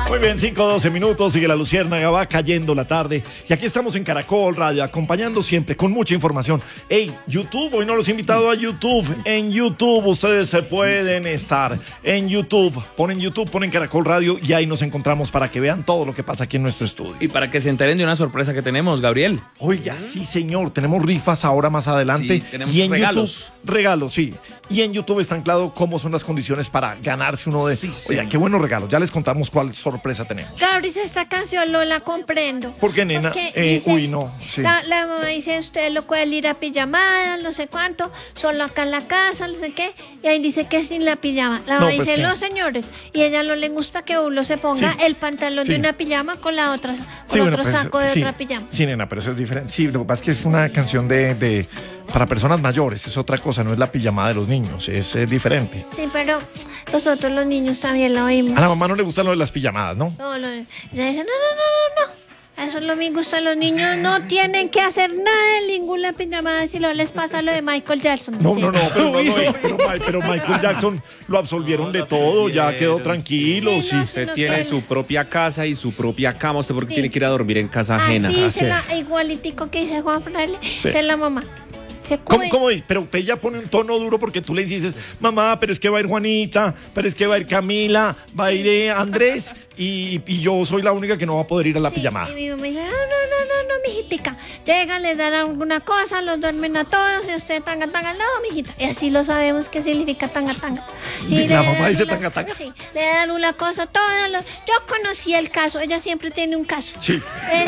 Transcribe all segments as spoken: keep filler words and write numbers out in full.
Muy bien, cinco doce minutos, sigue la luciérnaga, va cayendo la tarde. Y aquí estamos en Caracol Radio, acompañando siempre con mucha información. Hey, YouTube, hoy no los he invitado a YouTube. En YouTube ustedes se pueden estar. En YouTube, ponen YouTube, ponen Caracol Radio y ahí nos encontramos para que vean todo lo que pasa aquí en nuestro estudio. Y para que se enteren de una sorpresa que tenemos, Gabriel. Oiga, sí señor, tenemos rifas ahora más adelante. Sí, tenemos y en regalos. YouTube, regalos, sí. Y en YouTube está anclado cómo son las condiciones para ganarse uno de... Sí, sí. Oiga, qué buenos regalos. Ya les contamos cuál sorpresa tenemos. Gabriel, esta canción no la comprendo. ¿Por qué, nena? Porque Eh, dice- uy, no, sí. La, la mamá dice, usted lo puede ir a pijamada, no sé cuánto, solo acá en la casa, no sé qué. Y ahí dice que sin la pijama. La No, mamá pues, dice, ¿qué? no, señores. Y a ella no le gusta que uno se ponga Sí. el pantalón Sí. de una pijama con la otra, con Sí, bueno, otro pues, saco de sí, otra pijama. Sí, nena, pero eso es diferente. Sí, lo que pasa es que es una canción de, de para personas mayores, es otra cosa, no es la pijamada de los niños, es, eh, diferente. Sí, pero nosotros los niños también la oímos. A la mamá no le gustan lo de las pijamadas, ¿no? No, no, ella dice, no, no, no, no, no. Eso no me gusta. Los niños no tienen que hacer nada en ninguna pijamada si no les pasa lo de Michael Jackson. No, ¿sí? no, no, pero, no, no, pero, Ma- pero Michael Jackson lo absolvieron de todo, ya quedó tranquilo, Sí, sí. no, Usted no tiene tiene. su propia casa y su propia cama. ¿Usted por qué Sí. tiene que ir a dormir en casa ajena? Así Así se la, igualitico que dice Juan Fraile, Sí. es la mamá. Se ¿Cómo, cuida. cómo dice? Pero ella pone un tono duro porque tú le dices, mamá, pero es que va a ir Juanita, pero es que va a ir Camila, va a ir eh, Andrés y, y yo soy la única que no va a poder ir a la Sí, pijamada. y mi mamá dice, no, no, no, no, no, mijitica. Llegan, les dan alguna cosa, los duermen a todos y usted tanga, tanga, no, mijita. Y así lo sabemos qué significa tanga, tanga. Y La le mamá dan dice una- tanga, tanga. Sí, le dan una cosa, todos los... Yo conocí el caso, ella siempre tiene un caso. Sí.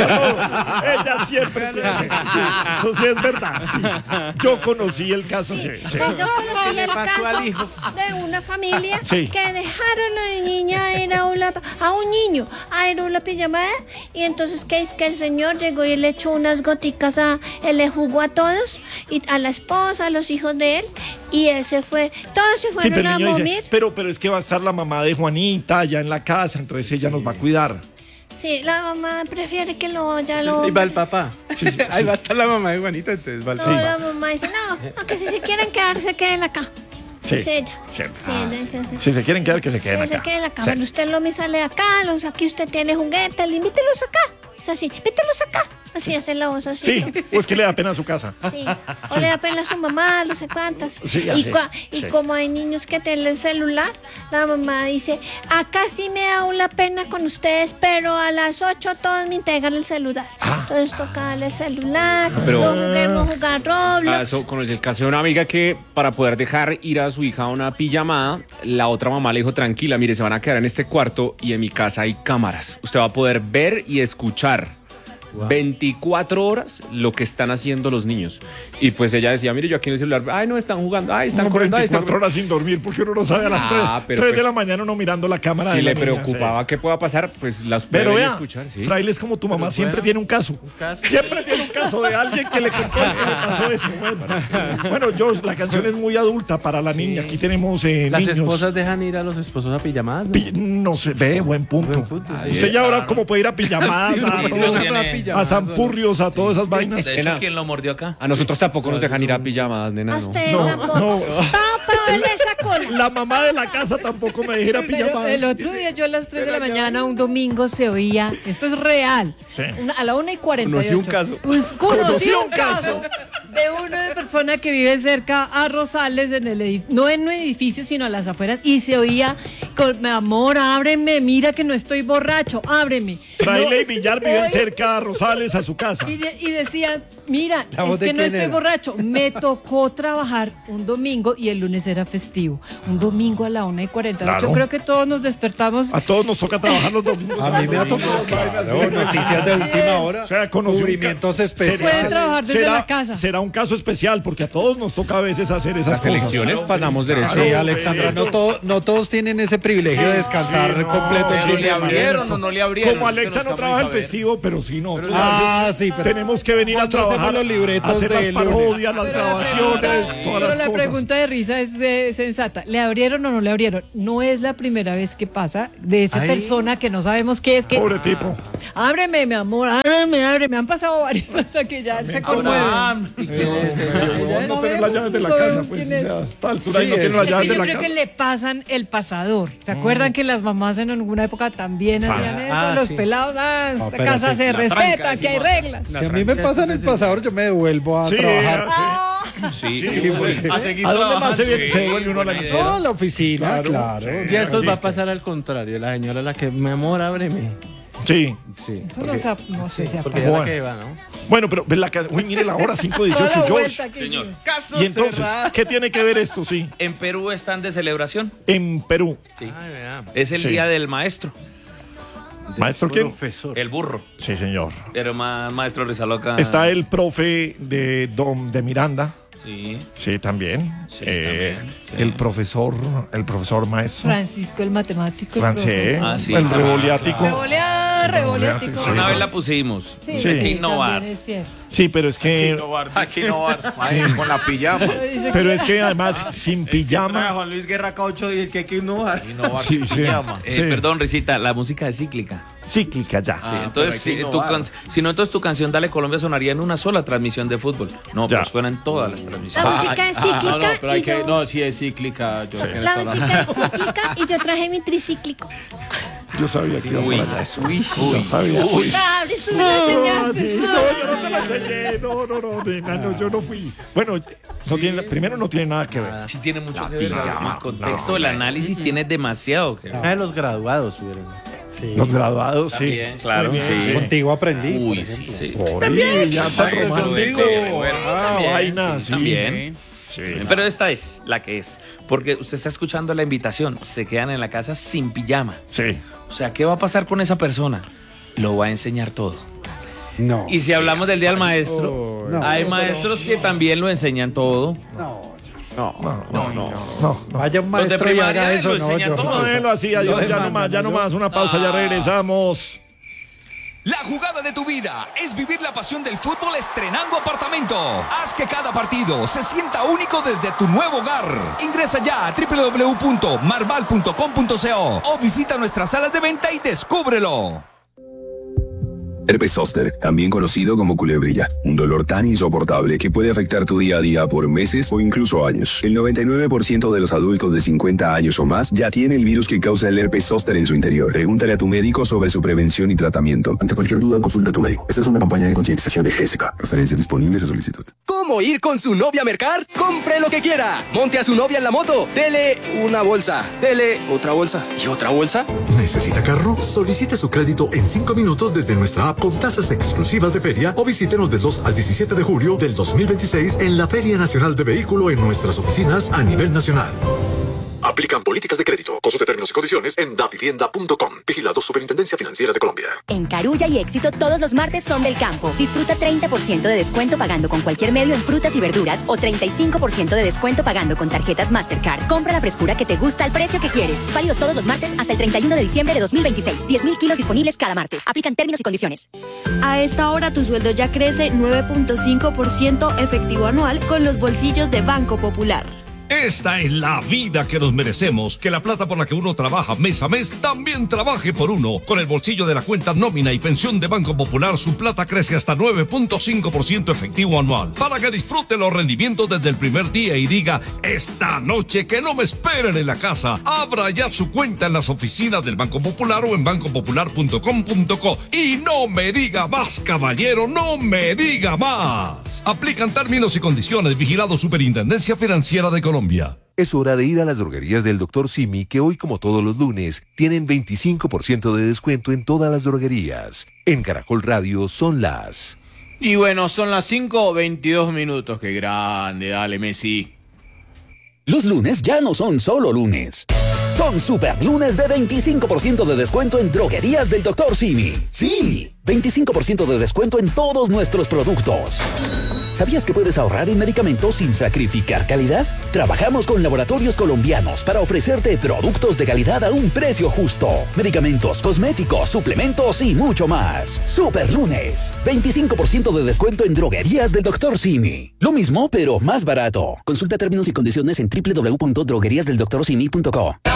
Ella- Ella siempre tiene ese- sí, eso sí es verdad. Sí. Yo conocí el caso, sí. sí. Pues yo conocí el pasó al caso hijo? de una familia Sí. que dejaron a la niña a ir a, una- a un niño a ir a una pijamada y entonces que es que el señor llegó y le echó unas goticas a, él le jugó a todos y a la esposa, a los hijos de él y ese fue, todos se Sí, fueron pero a el niño dormir. dice, pero, pero es que va a estar la mamá de Juanita allá en la casa, entonces ella nos va a cuidar. Sí, la mamá prefiere que lo ya lo... Ahí va el papá. Sí, sí. Ahí va a estar la mamá de Juanita, entonces va el No, papá. la mamá dice, no, no, que si se quieren quedar, se queden acá. Sí, Dice ella. siempre. Sí, ella dice así. Si se quieren quedar, que se queden Que se acá. queden acá. Sí. Bueno, usted lo me sale acá, los, aquí usted tiene juguetes, invítelos acá. Es así, invítelos acá. Así hace la voz así. Sí, pues que le da pena a su casa. Sí. O le da pena a su mamá, no sé cuántas. Sí, y así. cua- y Sí. como hay niños que tienen el celular, la mamá dice, acá sí me da la pena con ustedes, pero a las ocho todos me entregan el celular. Entonces toca darle el celular, pero- no juguemos a jugar Roblox. Ah, eso, con el caso de una amiga que para poder dejar ir a su hija a una pijamada, la otra mamá le dijo, tranquila, mire, se van a quedar en este cuarto y en mi casa hay cámaras. Usted va a poder ver y escuchar veinticuatro horas lo que están haciendo los niños. Y pues ella decía, mire, yo aquí en el celular, ay, no, están jugando, ay, están Como corriendo, ay, están veinticuatro horas sin dormir porque uno no sabe a las Ah, tres pero de pues, la mañana uno mirando la cámara. Si de la le niña, preocupaba sí. que pueda pasar, pues las puede Pero ver y vea, escuchar, ¿sí? Fraile es como tu mamá, Pero siempre bueno. tiene un caso. caso. Siempre tiene un caso de alguien que le contó que le pasó eso. Bueno, bueno, Josh, la canción es muy adulta para la niña. Aquí tenemos eh, Las niños. esposas dejan ir a los esposos a pijamadas, ¿no? Pi- No se ve, buen punto. Buen punto, sí. Usted ya ahora como puede ir a pijamadas, Sí, a, uno todo- tiene una pijamada a Sanpurrios, a todas esas vainas. De hecho, ¿quién lo mordió acá? A nosotros tampoco nos dejan ir a pijamadas, nena. A No. ustedes No, tampoco. no. Papá, él le sacó la- La mamá de la casa tampoco me dijera Pero pijamadas. el otro día yo a las tres de la mañana, un domingo, se oía, esto es real, Sí. una- a la una y cuarenta y ocho. Conocí un caso. Pues, conocí Conocí un un caso. caso de una persona que vive cerca a Rosales, en el edif- no en un edificio, sino a las afueras, y se oía, con, mi amor, ábreme, mira que no estoy borracho, ábreme. Fraile y Villar viven Oye, cerca a Rosales, a su casa. Y, de- y decían, mira, ¿La voz es de que no quién estoy era? borracho. Me tocó trabajar un domingo y el lunes era festivo. Un domingo a la una y cuarenta y ocho. Claro. Creo que todos nos despertamos. A todos nos toca trabajar los domingos. A mí me ha tocado, claro, noticias de última hora, O sea, conocí un cubrimientos ca- especiales. Pueden trabajar desde será, la casa. será un caso especial porque a todos nos toca a veces hacer esas Las cosas. elecciones pasamos derecho. Sí, Alexandra, no, todo- no todos tienen ese privilegio de descansar Sí, no, completo el pero fin le de semana. abrieron o no le abrieron. Como Es que Alexa no estamos trabaja a el ver. festivo, pero sí no. tú Ah, sabes, sí, pero tenemos que venir a ¿cuándo hacemos trabajar, los libretos hacer de las lunes? parodias, las Pero la grabaciones, pregunta- todas pero las la cosas. pregunta de risa es eh, sensata. ¿Le abrieron o no le abrieron? No es la primera vez que pasa de esa Ay. persona que no sabemos qué es. Que, Pobre tipo. ábreme, mi amor, ábreme, ábreme. Han pasado varios hasta que ya él se conmueve. Ah, ¿y No, no tener las llaves de la casa, pues, o sea, a esta altura Sí, y no tiene es- las Es llaves que de yo la creo casa. que le pasan el pasador. ¿Se acuerdan que las mamás en alguna época también hacían eso? Ah, Los sí. pelados, ah, No, esta pero casa sí, se la respeta, aquí hay reglas. Si a mí me pasan el pasador, yo me devuelvo a Sí, trabajar. sí. Sí, Sí, porque- a seguir ¿A dónde más se, trabajando. ve- se devuelve uno a la buena emisora? No, a la oficina, claro. Y a estos va a pasar al contrario. La señora es la que, mi amor, ábreme. Sí. Sí. Eso no, se ha- no sé si ha Porque pasado. es la que va, ¿no? Bueno, pero ven la casa. Uy, mire la hora, cinco Toda la dieciocho, George. vuelta que Señor. sí. Caso Y entonces, cerrado. ¿qué tiene que ver esto? Sí. En Perú están de celebración. En Perú. Sí. Ay, vea. Es el Sí. día del maestro, ¿Maestro quién? Profesor. el burro. Sí, señor. Pero más maestro Rizaloca. Está el profe de, Dom, de Miranda. Sí. Sí, también. Sí, Eh, también, sí. El profesor, el profesor maestro. Francisco, el matemático. el Francés. profesor. Ah, sí, el claro, revoliático. Revolear, revoleático. Sí. Una vez la pusimos. Sí, Hay Sí. que innovar. también es cierto. Sí, pero es que. Aquí innovar. Con la pijama. Dice Pero que- es que además, sin pijama. Juan Luis Guerra Caucho y el que hay que innovar. Innovar Sí, sí. Eh, Sí. Perdón, Risita, la música es cíclica. Cíclica ya. Sí, Ah, entonces, pero hay que si, tu innovar. can- si no, entonces tu canción Dale Colombia sonaría en una sola transmisión de fútbol. No, Ya. pero suena en todas las La transmisiones. música es cíclica. No, no, pero hay y que. yo- No, sí es cíclica. Yo sé que La no está música es cíclica y yo traje mi tricíclico. Yo sabía que iba Uy, por allá eso. uy, Yo uy, sabía. uy. Ah, tú me lo No, enseñaste. sí, no, yo no te la enseñé. No, no, no, nena, no, yo no fui. Bueno, no tiene, primero no tiene nada que ver. Sí tiene mucho La que ver. pijama. El contexto No, del análisis tiene demasiado que ver. Una de los graduados subieron. Sí. Los graduados, sí. También, claro, sí. Contigo aprendí. por Uy, sí, ejemplo. sí. También, ya está Ay, romántico. bueno, bueno, Ah, también, vaina, sí, sí. también. Sí. Pero esta es la que es. Porque usted está escuchando la invitación. Se quedan en la casa sin pijama. Sí. O sea, ¿qué va a pasar con esa persona? Lo va a enseñar todo. No. Y si hablamos del Día del Maestro, No. hay maestros que también lo enseñan todo. No. No, no, no, no. no. Vaya un Los de maestro y primaria haga lo eso, no, enseñan yo. todo. No, déjelo así, adiós, Lo ya no demandan, más, ya no ¿no? más, una pausa, ya regresamos. La jugada de tu vida es vivir la pasión del fútbol estrenando apartamento. Haz que cada partido se sienta único desde tu nuevo hogar. Ingresa ya a doble u doble u doble u punto marval punto com punto co o visita nuestras salas de venta y descúbrelo. Herpes zóster, también conocido como culebrilla, un dolor tan insoportable que puede afectar tu día a día por meses o incluso años. El noventa y nueve por ciento de los adultos de cincuenta años o más ya tiene el virus que causa el herpes zóster en su interior. Pregúntale a tu médico sobre su prevención y tratamiento. Ante cualquier duda, consulta a tu médico. Esta es una campaña de concientización de Jessica. Referencias disponibles a solicitud. ¿Cómo ir con su novia a mercar? ¡Compre lo que quiera! Monte a su novia en la moto. Dele una bolsa. Dele otra bolsa. ¿Y otra bolsa? ¿Necesita carro? Solicite su crédito en cinco minutos desde nuestra app con tasas exclusivas de feria o visítenos del dos al diecisiete de julio del dos mil veintiséis en la Feria Nacional de Vehículo en nuestras oficinas a nivel nacional. Aplican políticas de crédito. Consulte términos y condiciones en davivienda punto com. Vigilado Superintendencia Financiera de Colombia. En Carulla y Éxito todos los martes son del campo. Disfruta treinta por ciento de descuento pagando con cualquier medio en frutas y verduras o treinta y cinco por ciento de descuento pagando con tarjetas Mastercard. Compra la frescura que te gusta al precio que quieres. Válido todos los martes hasta el treinta y uno de diciembre de dos mil veintiséis. diez mil kilos disponibles cada martes. Aplican términos y condiciones. A esta hora tu sueldo ya crece nueve punto cinco por ciento efectivo anual con los bolsillos de Banco Popular. Esta es la vida que nos merecemos, que la plata por la que uno trabaja mes a mes también trabaje por uno. Con el bolsillo de la cuenta nómina y pensión de Banco Popular, su plata crece hasta nueve punto cinco por ciento efectivo anual. Para que disfrute los rendimientos desde el primer día y diga, esta noche que no me esperen en la casa. Abra ya su cuenta en las oficinas del Banco Popular o en banco popular punto com punto co. Y no me diga más, caballero, no me diga más. Aplican términos y condiciones. Vigilado Superintendencia Financiera de Colombia. Es hora de ir a las droguerías del doctor Simi, que hoy, como todos los lunes, tienen veinticinco por ciento de descuento en todas las droguerías. En Caracol Radio son las... Y bueno, son las cinco veintidós minutos. Qué grande, dale, Messi. Los lunes ya no son solo lunes. Son super lunes de veinticinco por ciento de descuento en droguerías del doctor Simi. Sí, veinticinco por ciento de descuento en todos nuestros productos. ¿Sabías que puedes ahorrar en medicamentos sin sacrificar calidad? Trabajamos con laboratorios colombianos para ofrecerte productos de calidad a un precio justo. Medicamentos, cosméticos, suplementos y mucho más. Super lunes. veinticinco por ciento de descuento en droguerías del doctor Simi. Lo mismo, pero más barato. Consulta términos y condiciones en doble u doble u doble u punto droguerías del doctor simi punto co.